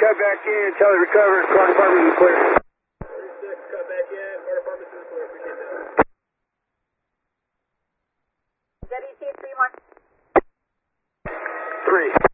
cut back in. Charlie recovered. Fire department is clear. 36, cut back in. Fire department is clear. Appreciate that. WT 31. 3.